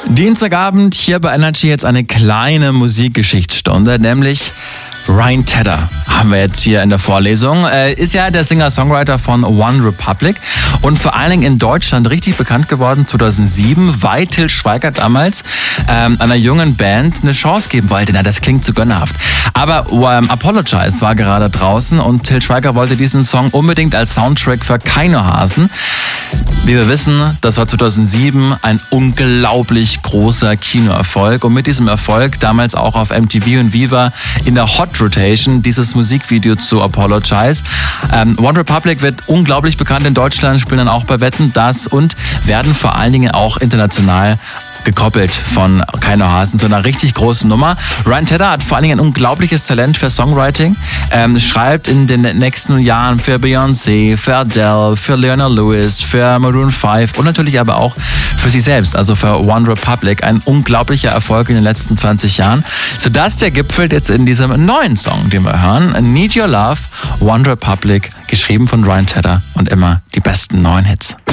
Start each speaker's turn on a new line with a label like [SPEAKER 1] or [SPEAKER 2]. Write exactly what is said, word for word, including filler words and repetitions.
[SPEAKER 1] Dienstagabend hier bei Energy jetzt eine kleine Musikgeschichtsstunde, nämlich Ryan Tedder haben wir jetzt hier in der Vorlesung. Äh, ist ja der Singer-Songwriter von One Republic und vor allen Dingen in Deutschland richtig bekannt geworden zweitausendsieben, weil Til Schweiger damals ähm, einer jungen Band eine Chance geben wollte. Na, das klingt zu gönnerhaft. Aber ähm, Apologize war gerade draußen und Til Schweiger wollte diesen Song unbedingt als Soundtrack für Keinohasen. Wie wir wissen, das war zweitausendsieben ein unglaublich großer Kinoerfolg und mit diesem Erfolg damals auch auf M T V und Viva in der Hot Rotation dieses Musikvideo zu Apologize. Ähm, One Republic wird unglaublich bekannt in Deutschland, spielen dann auch bei Wetten, das und werden vor allen Dingen auch international gekoppelt von Keinohasen zu einer richtig großen Nummer. Ryan Tedder hat vor allen Dingen ein unglaubliches Talent für Songwriting, ähm, schreibt in den nächsten Jahren für Beyoncé, für Adele, für Leona Lewis, für Maroon fünf und natürlich aber auch für sich selbst, also für One Republic. Ein unglaublicher Erfolg in den letzten zwanzig Jahren, sodass der gipfelt jetzt in diesem neuen Song, den wir hören, Need Your Love, One Republic, geschrieben von Ryan Tedder und immer die besten neuen Hits.